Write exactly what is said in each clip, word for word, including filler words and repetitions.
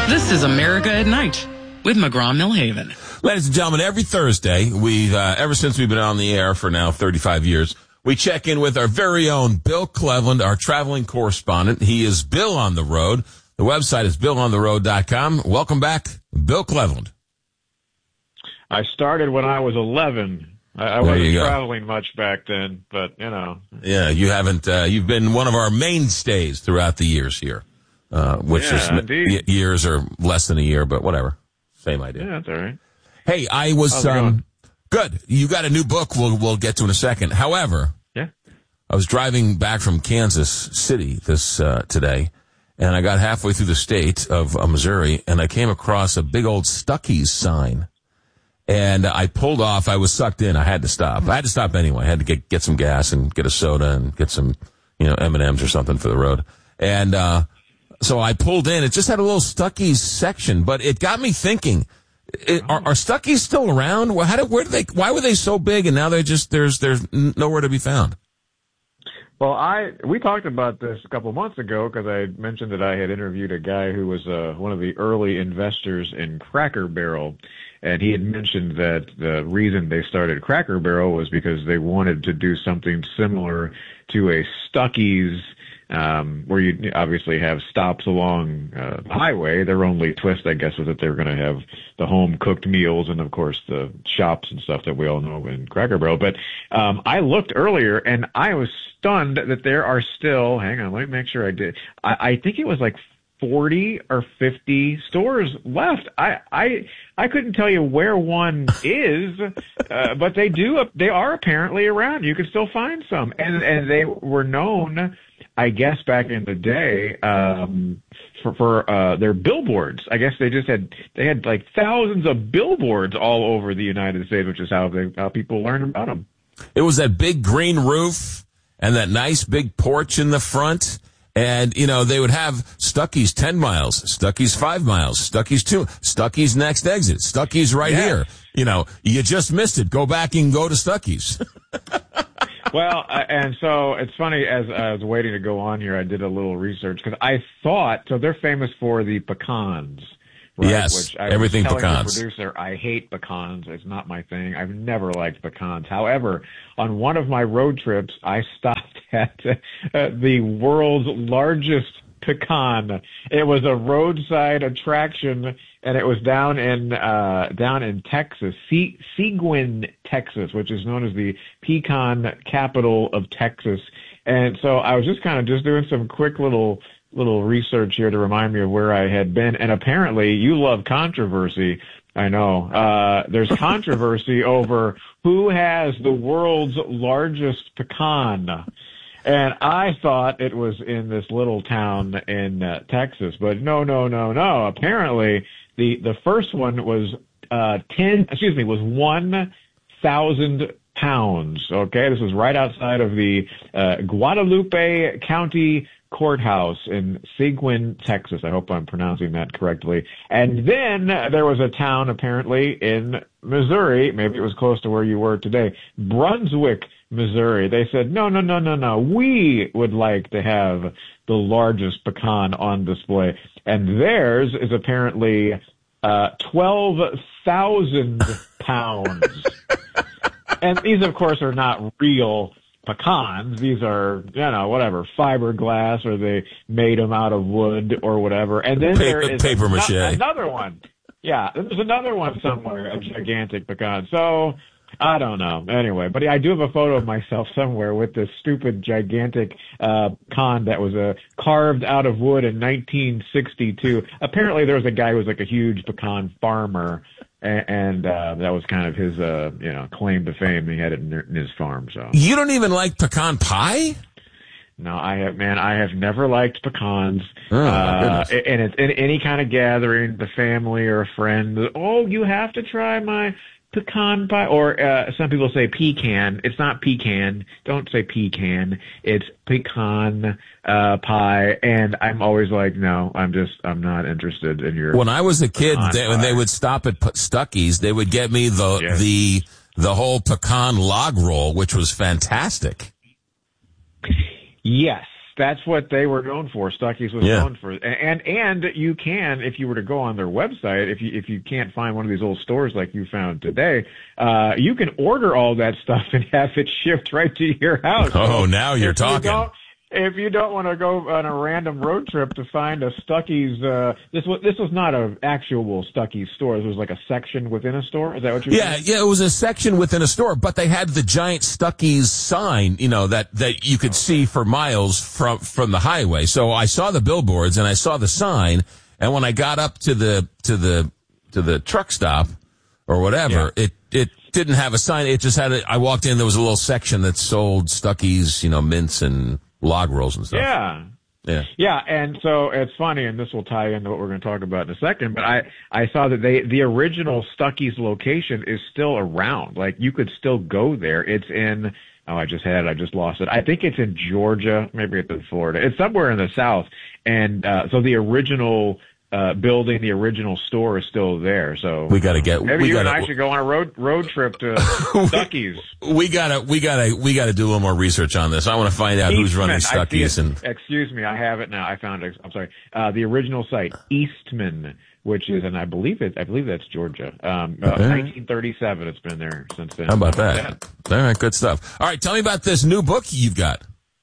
This is America at Night with McGraw-Millhaven. Ladies and gentlemen, every Thursday, we've uh, ever since we've been on the air for now thirty-five years, we check in with our very own Bill Cleveland, our traveling correspondent. He is Bill on the Road. The website is bill on the road dot com. Welcome back, Bill Cleveland. I started when I was eleven. I, I wasn't traveling much back then, but, you know. Yeah, you haven't, uh, you've been one of our mainstays throughout the years here, uh, which yeah, is y- years or less than a year, but whatever. Same idea. Yeah, that's all right. Hey, I was, um, good. You got a new book we'll, we'll get to in a second. However, yeah, I was driving back from Kansas City this, uh, today, and I got halfway through the state of uh, Missouri, and I came across a big old Stuckey's sign. And I pulled off. I was sucked in. I had to stop. I had to stop anyway. I had to get get some gas and get a soda and get some, you know, M and M's or something for the road. And uh so I pulled in. It just had a little Stuckey's section, but it got me thinking: it, are, are Stuckey's still around? Well, how did where did they? Why were they so big? And now they just there's there's nowhere to be found. Well, I we talked about this a couple months ago because I mentioned that I had interviewed a guy who was uh, one of the early investors in Cracker Barrel. And he had mentioned that the reason they started Cracker Barrel was because they wanted to do something similar to a Stuckey's, um, where you obviously have stops along uh, the highway. Their only twist, I guess, was that they were going to have the home-cooked meals and, of course, the shops and stuff that we all know in Cracker Barrel. But um, I looked earlier, and I was stunned that there are still, hang on, let me make sure I did. I, I think it was like forty or fifty stores left. I I I couldn't tell you where one is, uh, but they do. They are apparently around. You can still find some, and and they were known, I guess, back in the day um, for for uh, their billboards. I guess they just had they had like thousands of billboards all over the United States, which is how they how people learned about them. It was that big green roof and that nice big porch in the front. And, you know, they would have Stuckey's ten miles, Stuckey's five miles, Stuckey's two, Stuckey's next exit, Stuckey's right yeah. here. You know, you just missed it. Go back and go to Stuckey's. Well, uh, and so it's funny, as I was waiting to go on here, I did a little research because I thought, so they're famous for the pecans. Right? Yes, Which I everything was telling pecans. The producer, I hate pecans. It's not my thing. I've never liked pecans. However, on one of my road trips, I stopped at uh, the world's largest pecan. It was a roadside attraction, and it was down in uh down in Texas, Se- Seguin, Texas, which is known as the pecan capital of Texas. And so I was just kind of just doing some quick little. little research here to remind me of where I had been. And apparently you love controversy. I know. Uh, there's controversy over who has the world's largest pecan. And I thought it was in this little town in uh, Texas, but no, no, no, no. Apparently the, the first one was, uh, ten, excuse me, was one thousand pounds. Okay. This was right outside of the, uh, Guadalupe County Courthouse in Seguin, Texas. I hope I'm pronouncing that correctly. And then there was a town apparently in Missouri, maybe it was close to where you were today, Brunswick, Missouri. They said, no, no, no, no, no, we would like to have the largest pecan on display. And theirs is apparently uh twelve thousand pounds. And these, of course, are not real pecans. These are, you know, whatever, fiberglass, or they made them out of wood or whatever. And then paper, there is paper mache. another one. Yeah, there's another one somewhere, a gigantic pecan. So, I don't know. Anyway, but I do have a photo of myself somewhere with this stupid, gigantic uh pecan that was uh, carved out of wood in nineteen sixty-two. Apparently there was a guy who was like a huge pecan farmer, and uh, that was kind of his, uh, you know, claim to fame. He had it in, in his farm. So you don't even like pecan pie? No, I have, man, I have never liked pecans. Oh, my uh, goodness. and it's in any kind of gathering, the family or a friend. Oh, you have to try my pecan pie, or uh, some people say pecan. It's not pecan. Don't say pecan. It's pecan uh, pie. And I'm always like, no, I'm just, I'm not interested in your. When I was a kid, they, when pie. they would stop at Stuckey's, they would get me the Yes. the the whole pecan log roll, which was fantastic. Yes. that's what they were known for. Stuckey's was Yeah. known for, and and you can, if you were to go on their website, if you if you can't find one of these old stores like you found today, uh, you can order all that stuff and have it shipped right to your house. Oh, So now you're if you talking. don't- If you don't want to go on a random road trip to find a Stuckey's, uh, this was this was not an actual Stuckey's store. This was like a section within a store. Is that what you're Yeah, saying? yeah, it was a section within a store, but they had the giant Stuckey's sign, you know, that, that you could see for miles from, from the highway. So I saw the billboards and I saw the sign, and when I got up to the, to the, to the truck stop or whatever, Yeah. it, it didn't have a sign. It just had a, I walked in, there was a little section that sold Stuckey's, you know, mints and log rolls and stuff. Yeah. Yeah. Yeah, and so it's funny, and this will tie into what we're going to talk about in a second, but I, I saw that they, the original Stuckey's location is still around. Like, you could still go there. It's in, oh, I just had it, I just lost it. I think it's in Georgia, maybe it's in Florida. It's somewhere in the South. And, uh, so the original, uh, building, the original store is still there. So We gotta get, maybe we you gotta, and I should go on a road, road trip to Stuckey's. we gotta, we gotta, we gotta do a little more research on this. I want to find out who's running Eastman. I see Stuckey's it. and, Excuse me, I have it now. I found it. I'm sorry. Uh, the original site, Eastman, which is, and I believe it. I believe that's Georgia. Um, uh, Okay. nineteen thirty-seven. It's been there since then. how about that? All right, good stuff. All right, tell me about this new book you've got.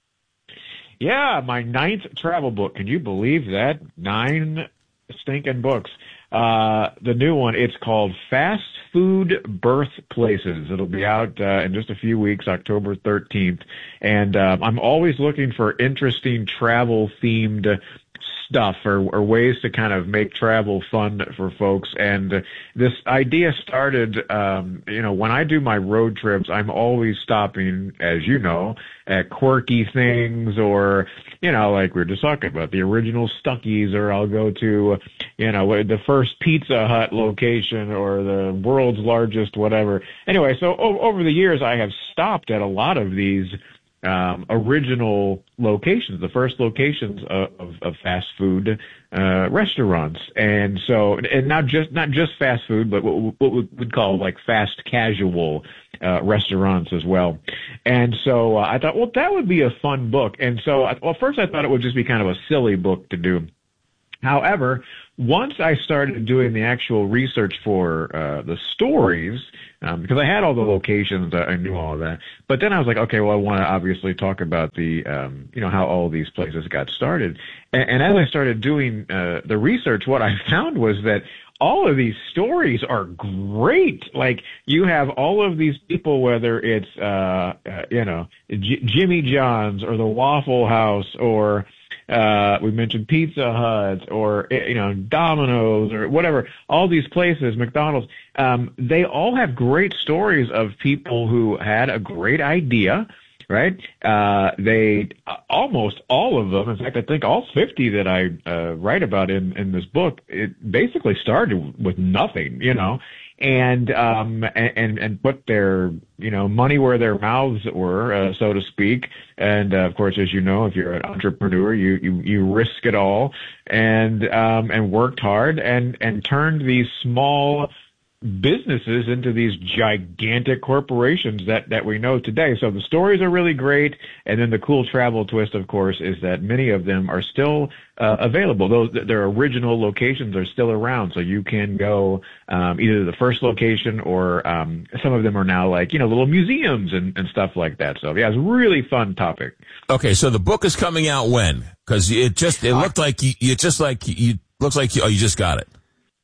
Yeah, my ninth travel book. Can you believe that? Nine stinking books. Uh, the new one, it's called Fast Food Birthplaces. It'll be out uh, in just a few weeks, October thirteenth. And uh, I'm always looking for interesting travel-themed stuff or, or ways to kind of make travel fun for folks. And uh, this idea started, um, you know, when I do my road trips, I'm always stopping, as you know, at quirky things or, you know, like we were just talking about, the original Stuckey's, or I'll go to, you know, the first Pizza Hut location or the world's largest whatever. Anyway, so o- over the years, I have stopped at a lot of these um, original locations, the first locations of, of, of fast food uh, restaurants. And so, and not just not just fast food, but what, what we would call like fast casual uh, restaurants as well. And so uh, I thought, well, that would be a fun book. And so, I, well, first I thought it would just be kind of a silly book to do. However, once I started doing the actual research for uh, the stories, um, because I had all the locations, I knew all of that. But then I was like, okay, well, I want to obviously talk about the, um, you know, how all these places got started. And, and as I started doing uh, the research, what I found was that all of these stories are great. Like, you have all of these people, whether it's, uh, uh you know, J- Jimmy John's or the Waffle House or, uh, we mentioned Pizza Hut or, you know, Domino's or whatever, all these places, McDonald's, um, they all have great stories of people who had a great idea, right? Uh, they, uh, almost all of them, in fact, I think all fifty that I, uh, write about in, in this book, it basically started with nothing, you know, and, um, and, and put their, you know, money where their mouths were, uh, so to speak. And, uh, of course, as you know, if you're an entrepreneur, you, you, you risk it all and, um, and worked hard and, and turned these small businesses into these gigantic corporations that, that we know today. So the stories are really great. And then the cool travel twist, of course, is that many of them are still uh, available. Those, their original locations are still around. So you can go um, either to the first location or um, some of them are now like, you know, little museums and, and stuff like that. So yeah, it's a really fun topic. Okay, so the book is coming out when? Because it just, it looked like you, it just like you, looks like you, oh, you just got it.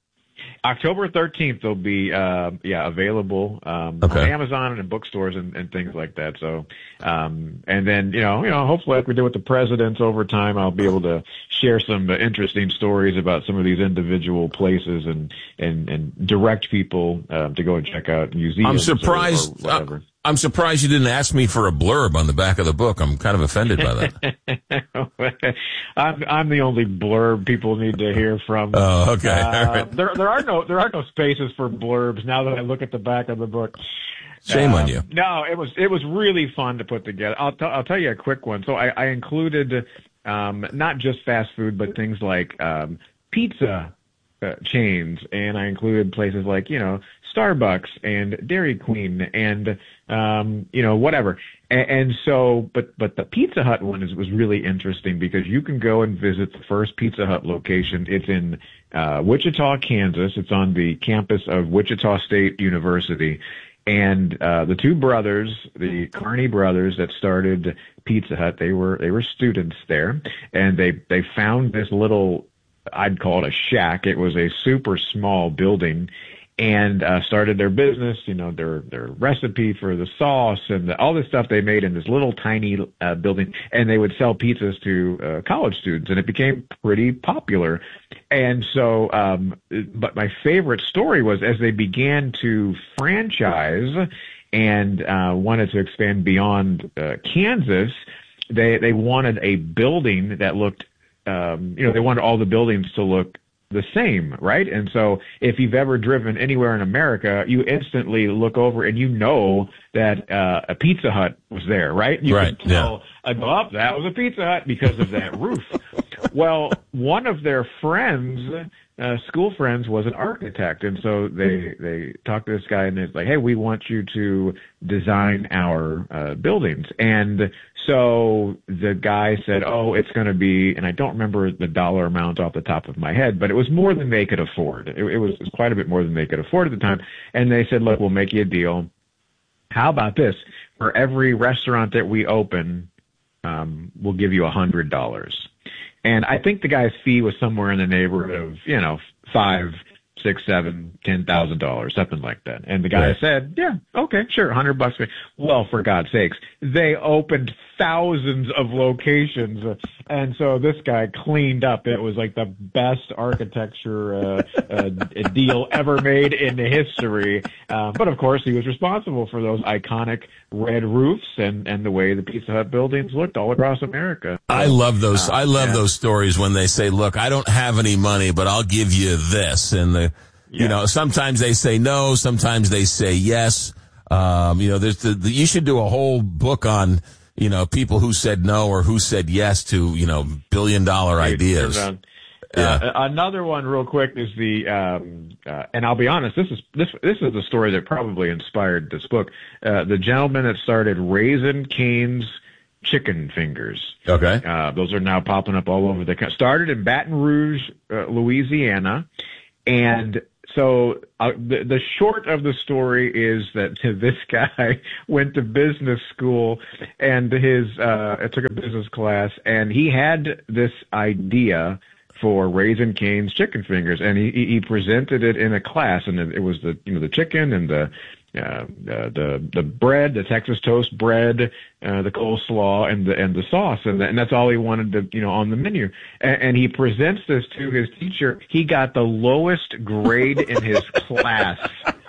October thirteenth will be, uh, yeah, available, um, Okay. on Amazon and in bookstores and, and things like that. So, um, and then, you know, you know, hopefully like we did with the presidents over time, I'll be able to share some uh, interesting stories about some of these individual places and, and, and direct people, um, to go and check out museums. I'm or- surprised. or whatever. I'm surprised you didn't ask me for a blurb on the back of the book. I'm kind of offended by that. I'm, I'm the only blurb people need to hear from. Oh, okay. Uh, All right. there, there are no, there are no spaces for blurbs now that I look at the back of the book. Shame on Um, you. No, it was, it was really fun to put together. I'll, t- I'll tell you a quick one. So I, I included, um, not just fast food, but things like, um, pizza uh, chains. And I included places like, you know, Starbucks and Dairy Queen and, um, you know, whatever. And, and so, but but the Pizza Hut one is was really interesting because you can go and visit the first Pizza Hut location. It's in uh, Wichita, Kansas. It's on the campus of Wichita State University. And uh, the two brothers, the Carney brothers that started Pizza Hut, they were they were students there, and they they found this little, I'd call it a shack. It was a super small building, and uh, started their business. You know, their their recipe for the sauce and the, all this stuff they made in this little tiny uh, building, and they would sell pizzas to uh, college students, and it became pretty popular. And so, um, but my favorite story was as they began to franchise and uh, wanted to expand beyond uh, Kansas, they they wanted a building that looked, um, you know, they wanted all the buildings to look the same, right? And so if you've ever driven anywhere in America, you instantly look over and you know that uh, a Pizza Hut was there, right? You right, can tell, yeah. uh, oh, that was a Pizza Hut because of that roof. Well, one of their friends, uh, school friends, was an architect, and so they they talked to this guy, and it's like, hey, we want you to design our uh, buildings. And so the guy said, oh, it's going to be, and I don't remember the dollar amount off the top of my head, but it was more than they could afford. It, it, was, it was quite a bit more than they could afford at the time. And they said, look, we'll make you a deal. How about this? For every restaurant that we open, um, we'll give you a hundred dollars. And I think the guy's fee was somewhere in the neighborhood of, you know, five, six, seven, ten thousand dollars, something like that. And the guy right. said, yeah, okay, sure, a hundred bucks. Well, for God's sakes, they opened thousands of locations. And so this guy cleaned up. It was like the best architecture uh, uh, deal ever made in history. Uh, but of course, he was responsible for those iconic red roofs and, and the way the Pizza Hut buildings looked all across America. I love those. Uh, I love yeah. those stories when they say, look, I don't have any money, but I'll give you this. And the, yeah. you know, sometimes they say no, sometimes they say yes. Um, you know, there's the, the, you should do a whole book on, you know, people who said no or who said yes to, you know, billion dollar ideas. Uh, Yeah. another one real quick is the, um, uh, and I'll be honest, this is, this, this is the story that probably inspired this book. Uh, the gentleman that started Raising Cane's Chicken Fingers. Okay. Uh, those are now popping up all over the country. Started in Baton Rouge, uh, Louisiana. And so uh, the, the short of the story is that this guy went to business school and his, uh, took a business class, and he had this idea for Raising Cane's Chicken Fingers, and he, he presented it in a class, and it, it was the, you know, the chicken and the, uh, the, the bread, the Texas toast bread, uh, the coleslaw, and the, and the sauce, and, the, and that's all he wanted to, you know, on the menu. And, and he presents this to his teacher. He got the lowest grade in his class.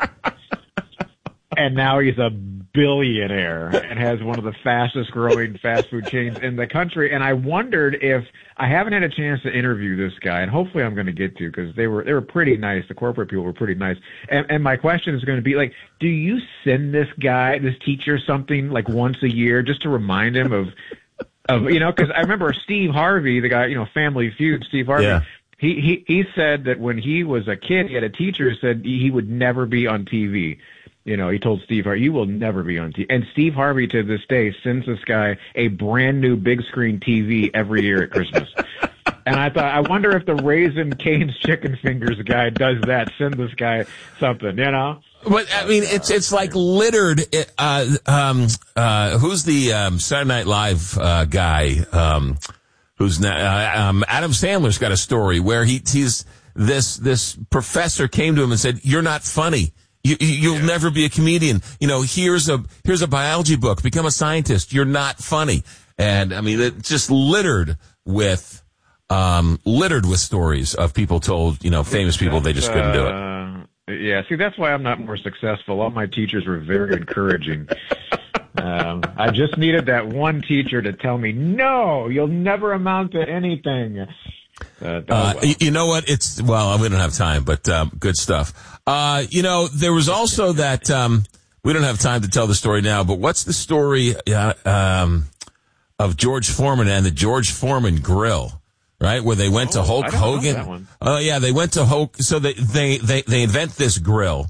And now he's a billionaire and has one of the fastest growing fast food chains in the country. And I wondered if I haven't had a chance to interview this guy, and hopefully I'm going to get to, because they were they were pretty nice. The corporate people were pretty nice. And, and my question is going to be like, do you send this guy, this teacher, something like once a year just to remind him of, of you know? Because I remember Steve Harvey, the guy, you know, Family Feud, Steve Harvey. Yeah. He he he said that when he was a kid, he had a teacher who said he would never be on T V. You know, he told Steve Harvey, you will never be on T V. And Steve Harvey, to this day, sends this guy a brand new big screen T V every year at Christmas. And I thought, I wonder if the Raising Cane's Chicken Fingers guy does that. Send this guy something, you know? But I mean, it's it's like littered. Uh, um, uh, who's the um, Saturday Night Live uh, guy? Um, who's now, uh, um, Adam Sandler's got a story where he he's this this professor came to him and said, "You're not funny. You, you'll yeah. never be a comedian. You know, here's a here's a biology book. Become a scientist. You're not funny." And I mean, it's just littered with um, littered with stories of people told, you know, famous people they just couldn't do it. Uh, yeah, see, that's why I'm not more successful. All my teachers were very encouraging. um, I just needed that one teacher to tell me, "No, you'll never amount to anything." Uh, uh, well. You know what? It's, well, we don't have time, but um, good stuff. Uh, you know, there was also that, um, we don't have time to tell the story now, but what's the story uh, um, of George Foreman and the George Foreman Grill, right? Where they went oh, to Hulk I don't Hogan. know that one. Oh, yeah, they went to Hulk. So they, they, they, they invent this grill.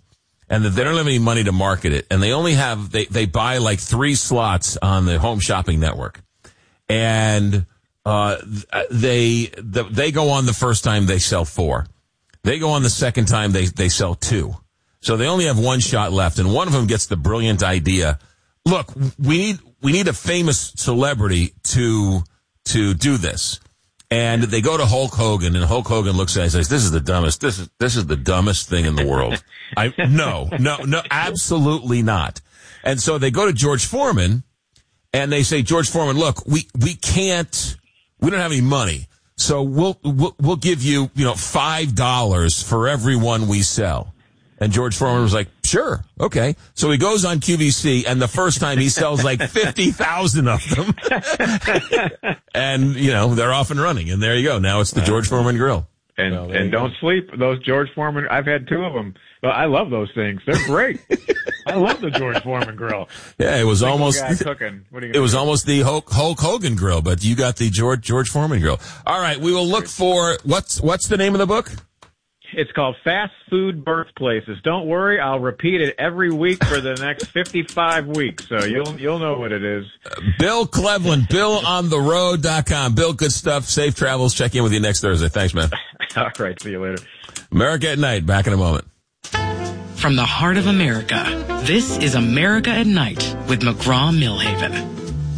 and that they don't have any money to market it, and they only have they they buy like three slots on the Home Shopping Network, and uh, they the, they go on the first time, they sell four. They go on the second time, they they sell two. So they only have one shot left, and one of them gets the brilliant idea. Look, we need we need a famous celebrity to to do this. And they go to Hulk Hogan, and Hulk Hogan looks at it and says, "This is the dumbest. This is this is the dumbest thing in the world." I no, no, no, absolutely not. And so they go to George Foreman, and they say, "George Foreman, look, we we can't, we don't have any money, so we'll we'll, we'll give you, you know, five dollars for every one we sell." And George Foreman was like, "Sure, okay." So he goes on Q V C, and the first time he sells like fifty thousand of them. And, you know, they're off and running. And there you go. Now it's the George Foreman Grill. And well, and don't sleep. Those George Foreman, I've had two of them. Well, I love those things. They're great. I love the George Foreman Grill. Yeah, it was Single almost guy cooking. What are you it was do? almost the Hulk, Hulk Hogan Grill, but you got the George George Foreman Grill. All right, we will look for what's what's the name of the book? It's called Fast Food Birthplaces. Don't worry, I'll repeat it every week for the next fifty-five weeks, so you'll you'll know what it is. Uh, Bill Cleveland, bill on the road dot com. Bill, good stuff. Safe travels. Check in with you next Thursday. Thanks, man. All right, see you later. America at Night, back in a moment. From the heart of America, this is America at Night with McGraw-Milhaven.